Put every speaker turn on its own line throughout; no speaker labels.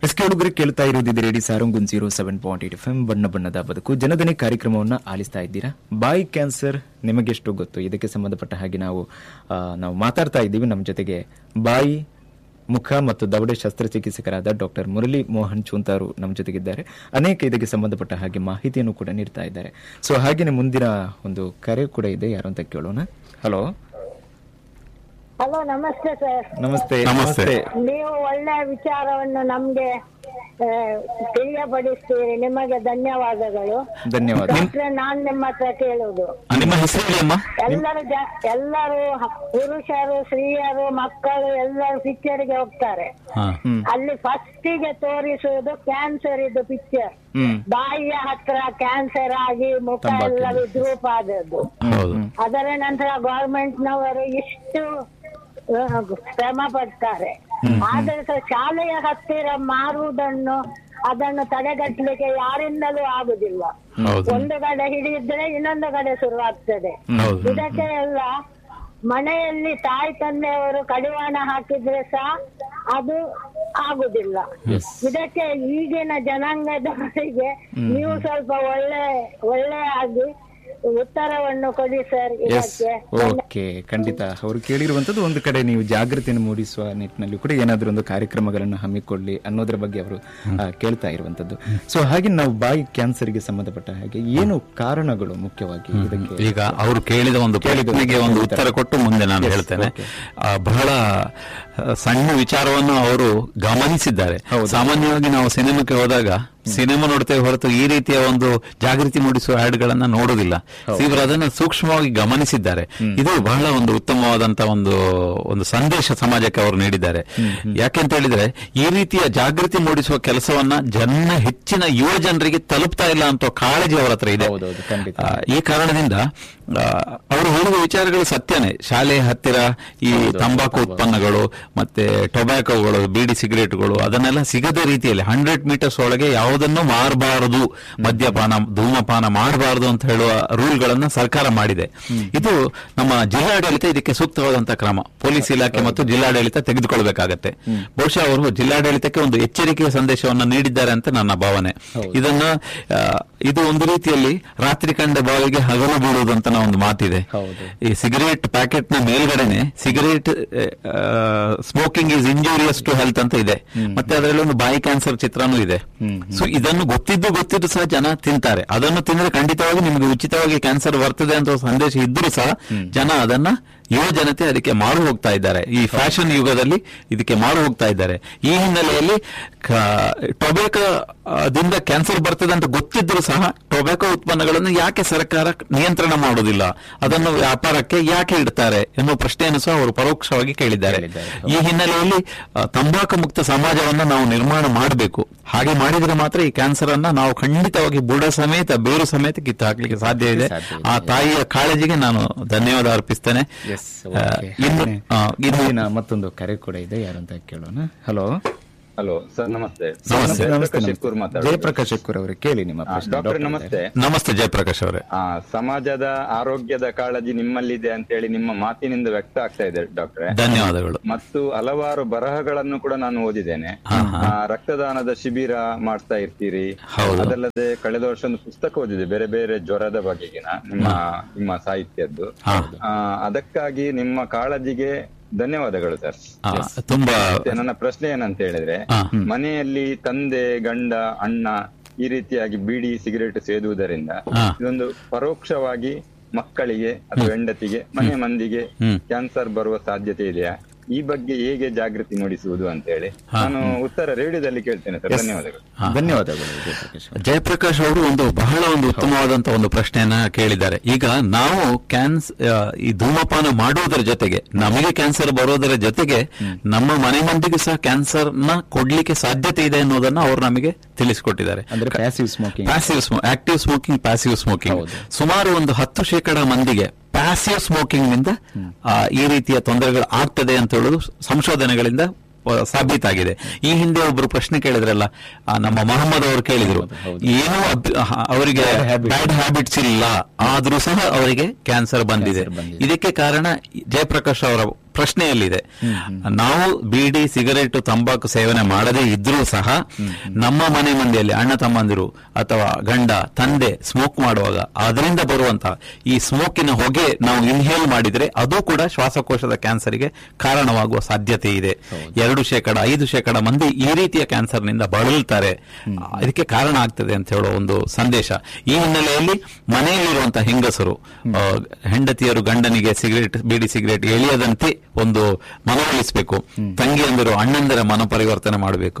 ಹುಡುಗರು ಕೇಳ್ತಾ ಇರುವುದಿದೆ ರೇಡಿ ಸಾರಂಗುನ್ 07.8 FM ಬಣ್ಣ ಬಣ್ಣದ ಬದುಕು ಜನಧನಿ ಕಾರ್ಯಕ್ರಮವನ್ನು ಆಲಿಸ್ತಾ ಇದ್ದೀರಾ. ಬಾಯಿ ಕ್ಯಾನ್ಸರ್ ನಿಮಗೆಷ್ಟು ಗೊತ್ತು? ಇದಕ್ಕೆ ಸಂಬಂಧಪಟ್ಟ ಹಾಗೆ ನಾವು ಮಾತಾಡ್ತಾ ಇದ್ದೀವಿ. ನಮ್ಮ ಜೊತೆಗೆ ಬಾಯಿ, ಮುಖ ಮತ್ತು ದವಡೆ ಶಸ್ತ್ರಚಿಕಿತ್ಸಕರಾದ ಡಾಕ್ಟರ್ ಮುರಳಿ ಮೋಹನ್ ಚೂಂತಾರು ನಮ್ಮ ಜೊತೆಗಿದ್ದಾರೆ. ಅನೇಕ ಇದಕ್ಕೆ ಸಂಬಂಧಪಟ್ಟ ಹಾಗೆ ಮಾಹಿತಿಯನ್ನು ಕೂಡ ನೀಡ್ತಾ ಇದ್ದಾರೆ. ಸೊ ಹಾಗೇನೆ ಮುಂದಿನ ಒಂದು ಕರೆ ಕೂಡ ಇದೆ, ಯಾರು ಅಂತ ಕೇಳೋಣ. ಹಲೋ
ಹಲೋ, ನಮಸ್ತೆ ಸರ್.
ನಮಸ್ತೆ. ನಮಸ್ತೆ.
ನೀವು ಒಳ್ಳೆ ವಿಚಾರವನ್ನು ನಮ್ಗೆ ತಿಳಿಯಪಡಿಸ್ತೀರಿ, ನಿಮಗೆ ಧನ್ಯವಾದಗಳು.
ಧನ್ಯವಾದ.
ನಾನ್ ನಿಮ್ಮ ಹತ್ರ ಕೇಳುವುದು,
ನಿಮ್ಮ ಹೆಸರು?
ಎಲ್ಲರೂ ಪುರುಷರು, ಸ್ತ್ರೀಯರು, ಮಕ್ಕಳು ಎಲ್ಲರೂ ಪಿಕ್ಚರ್ಗೆ ಹೋಗ್ತಾರೆ. ಅಲ್ಲಿ ಫಸ್ಟಿಗೆ ತೋರಿಸುವುದು ಕ್ಯಾನ್ಸರ್ ಇದು ಪಿಕ್ಚರ್. ಬಾಯಿಯ ಹತ್ರ ಕ್ಯಾನ್ಸರ್ ಆಗಿ ಮುಖ ಎಲ್ಲ ವಿದ್ರೂಪ ಆದದ್ದು. ಅದರ ನಂತರ ಗವರ್ಮೆಂಟ್ನವರು ಇಷ್ಟು ಶ್ರಮ ಪಡ್ತಾರೆ. ಆದ್ರೆ ಶಾಲೆಯ ಹತ್ತಿರ ಮಾರುವುದನ್ನು ಅದನ್ನು ತಡೆಗಟ್ಟಲಿಕ್ಕೆ ಯಾರಿಂದಲೂ ಆಗುದಿಲ್ಲ. ಒಂದು ಕಡೆ ಹಿಡಿದ್ರೆ ಇನ್ನೊಂದು ಕಡೆ ಶುರುವಾಗ್ತದೆ. ಇದಕ್ಕೆ ಎಲ್ಲ ಮನೆಯಲ್ಲಿ ತಾಯಿ ತಂದೆಯವರು ಕಡಿವಾಣ ಹಾಕಿದ್ರೆ ಸಹ ಅದು ಆಗುದಿಲ್ಲ. ಇದಕ್ಕೆ ಈಗಿನ ಜನಾಂಗದವರಿಗೆ ನೀವು ಸ್ವಲ್ಪ ಒಳ್ಳೆಯಾಗಿ ಉತ್ತರವನ್ನು ಕೊಡಿ ಸರ್.
ಓಕೆ, ಖಂಡಿತ. ಅವರು ಕೇಳಿರುವಂತದ್ದು ಒಂದು ಕಡೆ ನೀವು ಜಾಗೃತಿಯನ್ನು ಮೂಡಿಸುವ ನಿಟ್ಟಿನಲ್ಲಿ ಕೂಡ ಏನಾದರೂ ಒಂದು ಕಾರ್ಯಕ್ರಮಗಳನ್ನು ಹಮ್ಮಿಕೊಳ್ಳಿ ಅನ್ನೋದ್ರ ಬಗ್ಗೆ ಅವರು ಕೇಳ್ತಾ ಇರುವಂತದ್ದು. ಸೊ ಹಾಗೆ ನಾವು ಬಾಯಿ ಕ್ಯಾನ್ಸರ್ಗೆ ಸಂಬಂಧಪಟ್ಟ ಹಾಗೆ ಏನು ಕಾರಣಗಳು ಮುಖ್ಯವಾಗಿ ಇದಕ್ಕೆ?
ಈಗ ಅವರು ಕೇಳಿದ ಒಂದು ಪ್ರಶ್ನೆಗೆ ಒಂದು ಉತ್ತರ ಕೊಟ್ಟು ಮುಂದೆ ನಾನು ಹೇಳ್ತೇನೆ. ಬಹಳ ಸಣ್ಣ ವಿಚಾರವನ್ನು ಅವರು ಗಮನಿಸಿದ್ದಾರೆ. ಸಾಮಾನ್ಯವಾಗಿ ನಾವು ಸಿನಿಮಾಕ್ಕೆ ಹೋದಾಗ ಸಿನಿಮಾ ನೋಡ್ತೇವೆ ಹೊರತು ಈ ರೀತಿಯ ಒಂದು ಜಾಗೃತಿ ಮೂಡಿಸುವ ಹಾಡುಗಳನ್ನ ನೋಡುವುದಿಲ್ಲ. ಇವರು ಅದನ್ನು ಸೂಕ್ಷ್ಮವಾಗಿ ಗಮನಿಸಿದ್ದಾರೆ. ಇದು ಬಹಳ ಒಂದು ಉತ್ತಮವಾದಂತಹ ಒಂದು ಸಂದೇಶ ಸಮಾಜಕ್ಕೆ ಅವರು ನೀಡಿದ್ದಾರೆ. ಯಾಕೆಂತ ಹೇಳಿದ್ರೆ ಈ ರೀತಿಯ ಜಾಗೃತಿ ಮೂಡಿಸುವ ಕೆಲಸವನ್ನ ಹೆಚ್ಚಿನ ಯುವ ಜನರಿಗೆ ತಲುಪ್ತಾ ಇಲ್ಲ ಅಂತ ಕಾಳಜಿ ಅವರ ಹತ್ರ ಇದೆ. ಈ ಕಾರಣದಿಂದ ಅವರು ಹೇಳಿದ ವಿಚಾರಗಳು ಸತ್ಯನೇ. ಶಾಲೆಯ ಹತ್ತಿರ ಈ ತಂಬಾಕು ಉತ್ಪನ್ನಗಳು ಮತ್ತೆ ಟೊಬ್ಯಾಕೋಗಳು, ಬೀಡಿ ಸಿಗರೇಟ್ಗಳು ಅದನ್ನೆಲ್ಲ ಸಿಗದ ರೀತಿಯಲ್ಲಿ 100 ಮೀಟರ್ಸ್ ಒಳಗೆ ಯಾವುದನ್ನು ಮಾರಬಾರದು, ಮದ್ಯಪಾನ ಧೂಮಪಾನ ಮಾಡಬಾರದು ಅಂತ ಹೇಳುವ ರೂಲ್ಗಳನ್ನ ಸರ್ಕಾರ ಮಾಡಿದೆ. ಇದು ನಮ್ಮ ಜಿಲ್ಲಾಡಳಿತ ಇದಕ್ಕೆ ಸೂಕ್ತವಾದಂತಹ ಕ್ರಮ ಪೊಲೀಸ್ ಇಲಾಖೆ ಮತ್ತು ಜಿಲ್ಲಾಡಳಿತ ತೆಗೆದುಕೊಳ್ಬೇಕಾಗತ್ತೆ. ಬಹುಶಃ ಅವರು ಜಿಲ್ಲಾಡಳಿತಕ್ಕೆ ಒಂದು ಎಚ್ಚರಿಕೆಯ ಸಂದೇಶವನ್ನು ನೀಡಿದ್ದಾರೆ ಅಂತ ನನ್ನ ಭಾವನೆ. ಇದು ಒಂದು ರೀತಿಯಲ್ಲಿ ರಾತ್ರಿ ಕಂಡ ಬಾವಿಗೆ ಹಗಲು ಬೀಳುವುದಂತ ಒಂದು ಮಾತಿದೆ. ಈ ಸಿಗರೇಟ್ ಪ್ಯಾಕೆಟ್ ನ ಮೇಲ್ಗಡೆನೆ cigarette smoking is injurious to health ಅಂತ ಇದೆ. ಮತ್ತೆ ಅದರಲ್ಲಿ ಒಂದು ಬಾಯಿ ಕ್ಯಾನ್ಸರ್ ಚಿತ್ರನೂ ಇದೆ. ಸೊ ಇದನ್ನು ಗೊತ್ತಿದ್ದು ಸಹ ಜನ ತಿಂತಾರೆ. ಅದನ್ನು ತಿಂದ್ರೆ ಖಂಡಿತವಾಗಿ ನಿಮಗೆ ಉಚಿತವಾಗಿ ಕ್ಯಾನ್ಸರ್ ಬರ್ತದೆ ಅಂತ ಸಂದೇಶ ಇದ್ರೂ ಸಹ ಜನ ಅದನ್ನ ಯುವ ಜನತೆ ಅದಕ್ಕೆ ಮಾರು ಹೋಗ್ತಾ ಇದ್ದಾರೆ. ಈ ಫ್ಯಾಷನ್ ಯುಗದಲ್ಲಿ ಇದಕ್ಕೆ ಮಾರು ಹೋಗ್ತಾ ಇದ್ದಾರೆ. ಈ ಹಿನ್ನೆಲೆಯಲ್ಲಿ ಟೊಬ್ಯಾಕೋದಿಂದ ಕ್ಯಾನ್ಸರ್ ಬರ್ತದೆ ಅಂತ ಗೊತ್ತಿದ್ರು ಸಹ ಟೊಬ್ಯಾಕೋ ಉತ್ಪನ್ನಗಳನ್ನು ಯಾಕೆ ಸರ್ಕಾರ ನಿಯಂತ್ರಣ ಮಾಡುವುದಿಲ್ಲ, ಅದನ್ನು ವ್ಯಾಪಾರಕ್ಕೆ ಯಾಕೆ ಇಡ್ತಾರೆ ಎನ್ನುವ ಪ್ರಶ್ನೆಯನ್ನು ಸಹ ಅವರು ಪರೋಕ್ಷವಾಗಿ ಕೇಳಿದ್ದಾರೆ. ಈ ಹಿನ್ನೆಲೆಯಲ್ಲಿ ತಂಬಾಕು ಮುಕ್ತ ಸಮಾಜವನ್ನು ನಾವು ನಿರ್ಮಾಣ ಮಾಡಬೇಕು. ಹಾಗೆ ಮಾಡಿದರೆ ಮಾತ್ರ ಈ ಕ್ಯಾನ್ಸರ್ ಅನ್ನ ನಾವು ಖಂಡಿತವಾಗಿ ಬುಡ ಸಮೇತ ಬೇರು ಸಮೇತ ಕಿತ್ತು ಹಾಕ್ಲಿಕ್ಕೆ ಸಾಧ್ಯ ಇದೆ. ಆ ತಾಯಿಯ ಕಾಳಜಿಗೆ ನಾನು ಧನ್ಯವಾದ ಅರ್ಪಿಸ್ತೇನೆ.
ಇನ್ನು ಮತ್ತೊಂದು ಕರೆ ಕೂಡ ಇದೆ, ಯಾರಂತ ಕೇಳೋಣ. ಹಲೋ
ಸರ್, ನಮಸ್ತೆ.
ಜಯಪ್ರಕಾಶ್ ಶೆಕ್ಕೂರ್ ಅವರೇ, ಕೇಳಿ ನಿಮ್ಮ ಪ್ರಶ್ನೆ.
ಡಾಕ್ಟರ್ ನಮಸ್ತೆ.
ನಮಸ್ತೆ ಜಯಪ್ರಕಾಶ್ ಅವರೇ.
ಸಮಾಜದ ಆರೋಗ್ಯದ ಕಾಳಜಿ ನಿಮ್ಮಲ್ಲಿದೆ ಅಂತ ಹೇಳಿ ನಿಮ್ಮ ಮಾತಿನಿಂದ ವ್ಯಕ್ತ ಆಗ್ತಾ ಇದೆ ಡಾಕ್ಟ್ರೆ.
ಧನ್ಯವಾದಗಳು.
ಮತ್ತು ಹಲವಾರು ಬರಹಗಳನ್ನು ಕೂಡ ನಾನು ಓದಿದ್ದೇನೆ. ರಕ್ತದಾನದ ಶಿಬಿರ ಮಾಡ್ತಾ ಇರ್ತೀರಿ. ಅದಲ್ಲದೆ ಕಳೆದ ವರ್ಷ ಒಂದು ಪುಸ್ತಕ ಓದಿದೆ ಬೇರೆ ಬೇರೆ ಜ್ವರದ ಬಗೆಗಿನ ನಿಮ್ಮ ಸಾಹಿತ್ಯದ್ದು. ಅದಕ್ಕಾಗಿ ನಿಮ್ಮ ಕಾಳಜಿಗೆ ಧನ್ಯವಾದಗಳು ಸರ್.
ತುಂಬಾ
ನನ್ನ ಪ್ರಶ್ನೆ ಏನಂತ ಹೇಳಿದ್ರೆ, ಮನೆಯಲ್ಲಿ ತಂದೆ, ಗಂಡ, ಅಣ್ಣ ಈ ರೀತಿಯಾಗಿ ಬೀಡಿ ಸಿಗರೇಟ್ ಸೇದುವುದರಿಂದ ಇದೊಂದು ಪರೋಕ್ಷವಾಗಿ ಮಕ್ಕಳಿಗೆ ಅಥವಾ ಹೆಂಡತಿಗೆ, ಮನೆ ಮಂದಿಗೆ ಕ್ಯಾನ್ಸರ್ ಬರುವ ಸಾಧ್ಯತೆ ಇದೆಯಾ? ಈ ಬಗ್ಗೆ ಹೇಗೆ ಜಾಗೃತಿ ಮೂಡಿಸುವುದು ಅಂತ ಹೇಳಿ ನಾನು ಉತ್ತರ ರೇಡಿಯೋದಲ್ಲಿ ಕೇಳ್ತೇನೆ ಸರ್.
ಧನ್ಯವಾದಗಳು. ಜಯಪ್ರಕಾಶ್ ಅವರು ಬಹಳ ಉತ್ತಮವಾದಂತಹ ಒಂದು ಪ್ರಶ್ನೆಯನ್ನ ಕೇಳಿದ್ದಾರೆ. ಈಗ ನಾವು ಈ ಧೂಮಪಾನ ಮಾಡುವುದರ ಜೊತೆಗೆ ನಮಗೆ ಕ್ಯಾನ್ಸರ್ ಬರೋದರ ಜೊತೆಗೆ ನಮ್ಮ ಮನೆ ಮಂದಿಗೂ ಸಹ ಕ್ಯಾನ್ಸರ್ ನ ಕೊಡ್ಲಿಕ್ಕೆ ಸಾಧ್ಯತೆ ಇದೆ ಅನ್ನೋದನ್ನ ಅವರು ನಮಗೆ ತಿಳಿಸಿಕೊಟ್ಟಿದ್ದಾರೆ. ಆಕ್ಟಿವ್ ಸ್ಮೋಕಿಂಗ್, ಪ್ಯಾಸಿವ್ ಸ್ಮೋಕಿಂಗ್ ಸುಮಾರು 10% ಮಂದಿಗೆ ಪ್ಯಾಸಿವ್ ಸ್ಮೋಕಿಂಗ್ ನಿಂದ ಈ ರೀತಿಯ ತೊಂದರೆಗಳು ಆಗ್ತದೆ ಅಂತ ಹೇಳೋದು ಸಂಶೋಧನೆಗಳಿಂದ ಸಾಬೀತಾಗಿದೆ. ಈ ಹಿಂದೆ ಒಬ್ರು ಪ್ರಶ್ನೆ ಕೇಳಿದ್ರಲ್ಲ, ನಮ್ಮ ಮೊಹಮ್ಮದ್ ಅವರು ಕೇಳಿದ್ರು, ಏನೋ ಅವರಿಗೆ ಬ್ಯಾಡ್ ಹ್ಯಾಬಿಟ್ಸ್ ಇಲ್ಲ ಆದ್ರೂ ಸಹ ಅವರಿಗೆ ಕ್ಯಾನ್ಸರ್ ಬಂದಿದೆ. ಇದಕ್ಕೆ ಕಾರಣ ಜಯಪ್ರಕಾಶ್ ಅವರ ಪ್ರಶ್ನೆಯಲ್ಲಿದೆ. ನಾವು ಬೀಡಿ, ಸಿಗರೇಟ್, ತಂಬಾಕು ಸೇವನೆ ಮಾಡದೇ ಇದ್ರೂ ಸಹ ನಮ್ಮ ಮನೆ ಮಂದಿಯಲ್ಲಿ ಅಣ್ಣ ತಮ್ಮಂದಿರು ಅಥವಾ ಗಂಡ ತಂದೆ ಸ್ಮೋಕ್ ಮಾಡುವಾಗ ಅದರಿಂದ ಬರುವಂತಹ ಈ ಸ್ಮೋಕಿನ ಹೊಗೆ ನಾವು ಇನ್ಹೇಲ್ ಮಾಡಿದ್ರೆ ಅದು ಕೂಡ ಶ್ವಾಸಕೋಶದ ಕ್ಯಾನ್ಸರ್ಗೆ ಕಾರಣವಾಗುವ ಸಾಧ್ಯತೆ ಇದೆ. 2%, 5% ಮಂದಿ ಈ ರೀತಿಯ ಕ್ಯಾನ್ಸರ್ನಿಂದ ಬಳಲ್ತಾರೆ. ಇದಕ್ಕೆ ಕಾರಣ ಆಗ್ತದೆ ಅಂತ ಹೇಳೋ ಒಂದು ಸಂದೇಶ. ಈ ಹಿನ್ನೆಲೆಯಲ್ಲಿ ಮನೆಯಲ್ಲಿರುವಂತಹ ಹೆಂಗಸರು ಹೆಂಡತಿಯರು ಗಂಡನಿಗೆ ಬೀಡಿ ಸಿಗರೇಟ್ ಎಳೆಯದಂತೆ ಒಂದು ಮನವೊಲಿಸಬೇಕು. ತಂಗಿಯಂದಿರು ಅಣ್ಣಂದಿರ ಮನ ಪರಿವರ್ತನೆ ಮಾಡಬೇಕು.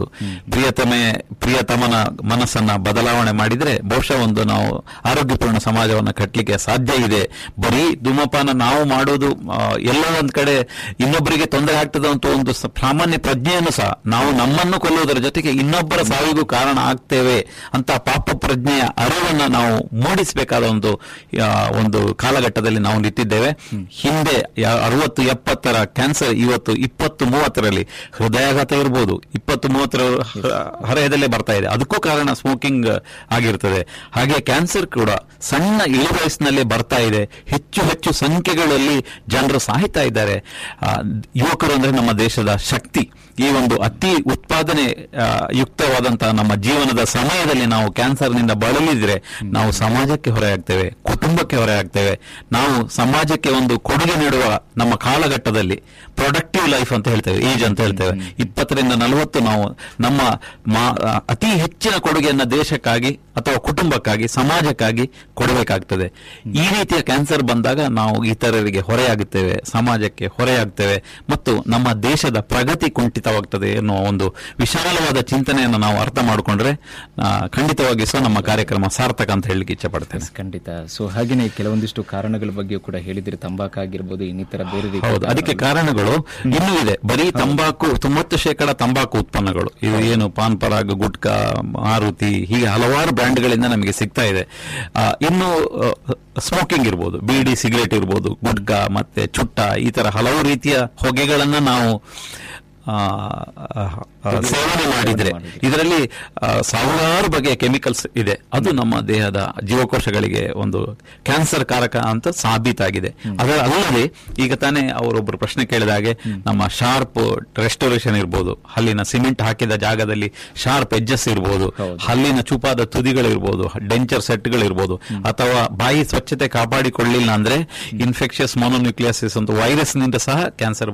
ಪ್ರಿಯತಮನ ಮನಸ್ಸನ್ನ ಬದಲಾವಣೆ ಮಾಡಿದ್ರೆ ಬಹುಶಃ ಒಂದು ನಾವು ಆರೋಗ್ಯಪೂರ್ಣ ಸಮಾಜವನ್ನು ಕಟ್ಟಲಿಕ್ಕೆ ಸಾಧ್ಯ ಇದೆ. ಬರೀ ಧೂಮಪಾನ ನಾವು ಮಾಡೋದು ಎಲ್ಲೋ ಒಂದ್ ಕಡೆ ಇನ್ನೊಬ್ಬರಿಗೆ ತೊಂದರೆ ಆಗ್ತದೆ ಅಂತ ಒಂದು ಸಾಮಾನ್ಯ ಪ್ರಜ್ಞೆಯನ್ನು ಸಹ ನಾವು ನಮ್ಮನ್ನು ಕೊಲ್ಲುವುದರ ಜೊತೆಗೆ ಇನ್ನೊಬ್ಬರ ಸಾವಿಗೂ ಕಾರಣ ಆಗ್ತೇವೆ ಅಂತ ಪಾಪ ಪ್ರಜ್ಞೆಯ ಅರಿವನ್ನ ನಾವು ಮೂಡಿಸಬೇಕಾದ ಒಂದು ಕಾಲಘಟ್ಟದಲ್ಲಿ ನಾವು ನಿಂತಿದ್ದೇವೆ. ಹಿಂದೆ 60-70 ಕ್ಯಾನ್ಸರ್ ಇವತ್ತು 20-30ರಲ್ಲಿ ಹೃದಯಾಘಾತ ಇರಬಹುದು, 20-30 ಹರೆಯದಲ್ಲೇ ಬರ್ತಾ ಇದೆ. ಅದಕ್ಕೂ ಕಾರಣ ಸ್ಮೋಕಿಂಗ್ ಆಗಿರ್ತದೆ. ಹಾಗೆ ಕ್ಯಾನ್ಸರ್ ಕೂಡ ಸಣ್ಣ ಇಳಿ ವಯಸ್ಸಿನಲ್ಲೇ ಬರ್ತಾ ಇದೆ. ಹೆಚ್ಚು ಸಂಖ್ಯೆಗಳಲ್ಲಿ ಜನರು ಸಾಯ್ತಾ ಇದ್ದಾರೆ. ಯುವಕರು ಅಂದ್ರೆ ನಮ್ಮ ದೇಶದ ಶಕ್ತಿ. ಈ ಒಂದು ಅತಿ ಉತ್ಪಾದನೆ ಯುಕ್ತವಾದಂತಹ ನಮ್ಮ ಜೀವನದ ಸಮಯದಲ್ಲಿ ನಾವು ಕ್ಯಾನ್ಸರ್ನಿಂದ ಬಳಲಿದ್ರೆ ನಾವು ಸಮಾಜಕ್ಕೆ ಹೊರೆಯಾಗ್ತೇವೆ, ಕುಟುಂಬಕ್ಕೆ ಹೊರೆಯಾಗ್ತೇವೆ. ನಾವು ಸಮಾಜಕ್ಕೆ ಒಂದು ಕೊಡುಗೆ ನೀಡುವ ನಮ್ಮ ಕಾಲಘಟ್ಟದಲ್ಲಿ ಪ್ರೊಡಕ್ಟಿವ್ ಲೈಫ್ ಅಂತ ಹೇಳ್ತೇವೆ, ಏಜ್ ಅಂತ ಹೇಳ್ತೇವೆ, 20-40 ನಾವು ನಮ್ಮ ಅತಿ ಹೆಚ್ಚಿನ ಕೊಡುಗೆಯನ್ನ ದೇಶಕ್ಕಾಗಿ ಅಥವಾ ಕುಟುಂಬಕ್ಕಾಗಿ ಸಮಾಜಕ್ಕಾಗಿ ಕೊಡಬೇಕಾಗ್ತದೆ. ಈ ರೀತಿಯ ಕ್ಯಾನ್ಸರ್ ಬಂದಾಗ ನಾವು ಇತರರಿಗೆ ಹೊರೆಯಾಗುತ್ತೇವೆ, ಸಮಾಜಕ್ಕೆ ಹೊರೆಯಾಗ್ತೇವೆ ಮತ್ತು ನಮ್ಮ ದೇಶದ ಪ್ರಗತಿ ಕುಂಠಿತವಾಗ್ತದೆ ಎನ್ನುವ ಒಂದು ವಿಶಾಲವಾದ ಚಿಂತನೆಯನ್ನು ನಾವು ಅರ್ಥ ಮಾಡಿಕೊಂಡ್ರೆ ಖಂಡಿತವಾಗಿ ಸಹ ನಮ್ಮ ಕಾರ್ಯಕ್ರಮ ಸಾರ್ಥಕ ಅಂತ ಹೇಳಲಿಕ್ಕೆ ಇಚ್ಛೆ ಪಡ್ತೇನೆ.
ಖಂಡಿತ. ಸೊ ಹಾಗೇನೆ ಕೆಲವೊಂದಿಷ್ಟು ಕಾರಣಗಳ ಬಗ್ಗೆ ಕೂಡ ಹೇಳಿದ್ರೆ, ತಂಬಾಕಾಗಿರ್ಬೋದು, ಇನ್ನಿತರ ಬೇರೆ ರೀತಿ.
ಹೌದು, ಅದಕ್ಕೆ ಕಾರಣಗಳು ಇನ್ನೂ ಇದೆ. ಬರೀ ತಂಬಾಕು 90% ತಂಬಾಕು ಉತ್ಪನ್ನಗಳು, ಇದು ಏನು ಪಾನ್ ಪರಾಗ್, ಗುಟ್ಕಾ, ಮಾರುತಿ, ಹೀಗೆ ಹಲವಾರು ಬ್ರ್ಯಾಂಡ್ಗಳಿಂದ ನಮಗೆ ಸಿಗ್ತಾ ಇದೆ. ಇನ್ನು ಸ್ಮೋಕಿಂಗ್ ಇರ್ಬೋದು, ಬೀಡಿ ಸಿಗರೇಟ್ ಇರ್ಬೋದು, ಗುಟ್ಕಾ ಮತ್ತೆ ಚುಟ್ಟ, ಈ ತರ ಹಲವು ರೀತಿಯ ಹೊಗೆಗಳನ್ನ ನಾವು ಸೇವನೆ ಮಾಡಿದ್ರೆ ಇದರಲ್ಲಿ ಸಾವಿರಾರು ಬಗೆಯ ಕೆಮಿಕಲ್ಸ್ ಇದೆ. ಅದು ನಮ್ಮ ದೇಹದ ಜೀವಕೋಶಗಳಿಗೆ ಒಂದು ಕ್ಯಾನ್ಸರ್ ಕಾರಕ ಅಂತ ಸಾಬೀತಾಗಿದೆ. ಅದರ ಅಲ್ಲದೆ ಈಗ ತಾನೇ ಅವರೊಬ್ಬರು ಪ್ರಶ್ನೆ ಕೇಳಿದ ಹಾಗೆ ನಮ್ಮ ಶಾರ್ಪ್ ರೆಸ್ಟೋರೇಷನ್ ಇರ್ಬೋದು, ಹಲ್ಲಿನ ಸಿಮೆಂಟ್ ಹಾಕಿದ ಜಾಗದಲ್ಲಿ ಶಾರ್ಪ್ ಎಡ್ಜಸ್ ಇರ್ಬೋದು, ಹಲ್ಲಿನ ಚೂಪಾದ ತುದಿಗಳಿರ್ಬೋದು, ಡೆಂಚರ್ ಸೆಟ್ಗಳಿರ್ಬೋದು, ಅಥವಾ ಬಾಯಿ ಸ್ವಚ್ಛತೆ ಕಾಪಾಡಿಕೊಳ್ಳಿಲ್ಲ ಅಂದ್ರೆ ಇನ್ಫೆಕ್ಷಸ್ ಮೊನೋನ್ಯೂಕ್ಲಿಯಾಸಿಸ್ ಅಂತ ವೈರಸ್ ನಿಂದ ಸಹ ಕ್ಯಾನ್ಸರ್